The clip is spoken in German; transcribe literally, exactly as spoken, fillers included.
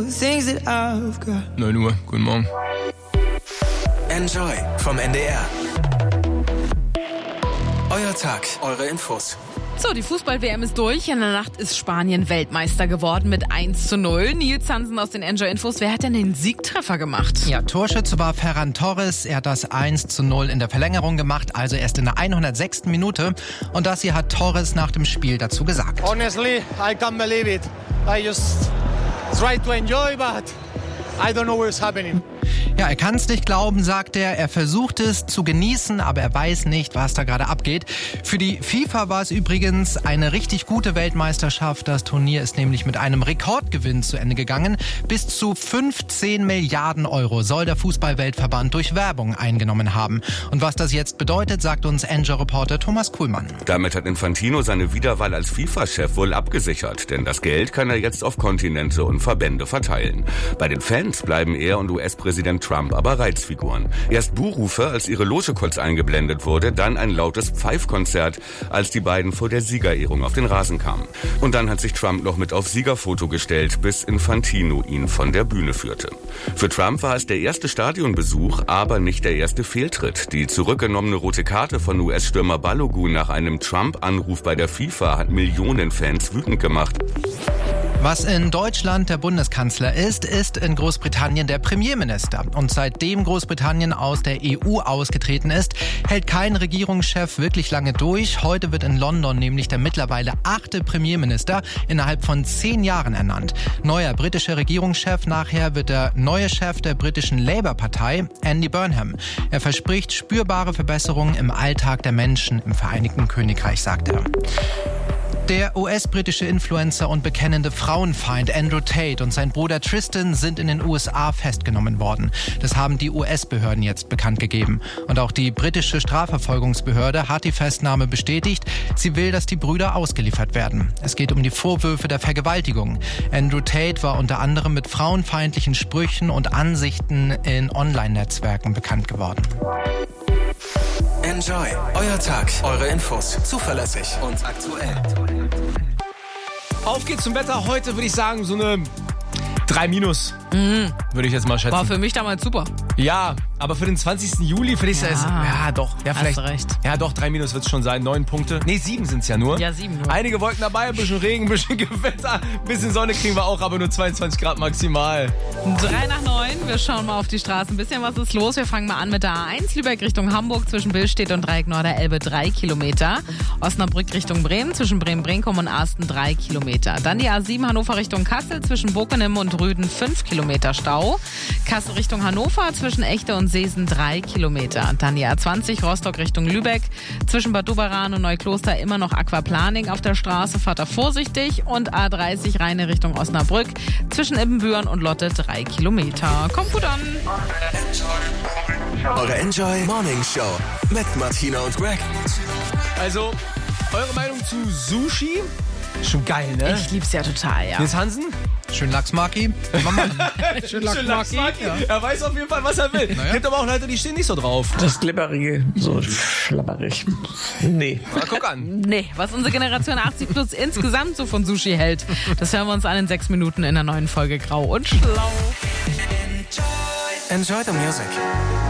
the things that I've got. neun Uhr, guten Morgen. Enjoy vom N D R. Euer Tag, eure Infos. So, die Fußball-W M ist durch. In der Nacht ist Spanien Weltmeister geworden mit eins zu null. Nils Hansen aus den Enjoy-Infos. Wer hat denn den Siegtreffer gemacht? Ja, Torschütze war Ferran Torres. Er hat das eins zu null in der Verlängerung gemacht, also erst in der hundertsechsten Minute. Und das hier hat Torres nach dem Spiel dazu gesagt. Honestly, I can't believe it. I just try to enjoy, but I don't know what's happening. Ja, er kann es nicht glauben, sagt er. Er versucht es zu genießen, aber er weiß nicht, was da gerade abgeht. Für die FIFA war es übrigens eine richtig gute Weltmeisterschaft. Das Turnier ist nämlich mit einem Rekordgewinn zu Ende gegangen. Bis zu fünfzehn Milliarden Euro soll der Fußball-Weltverband durch Werbung eingenommen haben. Und was das jetzt bedeutet, sagt uns Enjoy-Reporter Thomas Kuhlmann. Damit hat Infantino seine Wiederwahl als FIFA-Chef wohl abgesichert. Denn das Geld kann er jetzt auf Kontinente und Verbände verteilen. Bei den Fans bleiben er und U S-Präsident Trump aber Reizfiguren. Erst Buhrufe, als ihre Loge kurz eingeblendet wurde, dann ein lautes Pfeifkonzert, als die beiden vor der Siegerehrung auf den Rasen kamen. Und dann hat sich Trump noch mit aufs Siegerfoto gestellt, bis Infantino ihn von der Bühne führte. Für Trump war es der erste Stadionbesuch, aber nicht der erste Fehltritt. Die zurückgenommene rote Karte von U S-Stürmer Balogun nach einem Trump-Anruf bei der FIFA hat Millionen Fans wütend gemacht. Was in Deutschland der Bundeskanzler ist, ist in Großbritannien der Premierminister. Und seitdem Großbritannien aus der E U ausgetreten ist, hält kein Regierungschef wirklich lange durch. Heute wird in London nämlich der mittlerweile achte Premierminister innerhalb von zehn Jahren ernannt. Neuer britischer Regierungschef nachher wird der neue Chef der britischen Labour-Partei, Andy Burnham. Er verspricht spürbare Verbesserungen im Alltag der Menschen im Vereinigten Königreich, sagt er. Der U S-britische Influencer und bekennende Frauenfeind Andrew Tate und sein Bruder Tristan sind in den U S A festgenommen worden. Das haben die U S-Behörden jetzt bekannt gegeben. Und auch die britische Strafverfolgungsbehörde hat die Festnahme bestätigt. Sie will, dass die Brüder ausgeliefert werden. Es geht um die Vorwürfe der Vergewaltigung. Andrew Tate war unter anderem mit frauenfeindlichen Sprüchen und Ansichten in Online-Netzwerken bekannt geworden. Enjoy, euer Tag, eure Infos, zuverlässig und aktuell. Auf geht's zum Wetter. Heute würde ich sagen, so eine drei minus, mhm. würde ich jetzt mal schätzen. War für mich damals super. Ja, aber für den zwanzigsten Juli finde ich es... Ja, ja, doch. Ja, vielleicht, hast recht. Ja, doch, drei minus wird es schon sein. Neun Punkte. Nee, sieben sind es ja nur. Ja, sieben nur. Einige Wolken dabei, ein bisschen Regen, ein bisschen Gewitter, ein bisschen Sonne kriegen wir auch, aber nur zweiundzwanzig Grad maximal. Drei nach neun. Wir schauen mal auf die Straßen. Ein bisschen was ist los. Wir fangen mal an mit der A eins. Lübeck Richtung Hamburg zwischen Billstedt und Dreieck Norderelbe drei Kilometer. Osnabrück Richtung Bremen zwischen Bremen-Brinkum und Asten drei Kilometer. Dann die A sieben Hannover Richtung Kassel zwischen Bockenem und Rüden fünf Kilometer Stau. Kassel Richtung Hannover zwischen Echte und Seesen drei Kilometer. Dann die A zwanzig Rostock Richtung Lübeck. Zwischen Bad Doberan und Neukloster immer noch Aquaplaning auf der Straße. Fahrt da vorsichtig. Und A dreißig Rheine Richtung Osnabrück. Zwischen Ibbenbüren und Lotte drei Kilometer. Kommt gut an. Eure Enjoy Morning Show mit Martina und Greg. Also, eure Meinung zu Sushi? Schon geil, ne? Ich lieb's ja total, ja. Nils Hansen? Schön Lachsmaki. Schön Lachsmaki. Ja. Er weiß auf jeden Fall, was er will. Naja. Gibt aber auch Leute, die stehen nicht so drauf. Das Glibberige, so schlabberig. Nee. Na, guck an. Nee, was unsere Generation achtzig plus insgesamt so von Sushi hält, das hören wir uns an in sechs Minuten in der neuen Folge Grau und Schlau. Enjoy the music.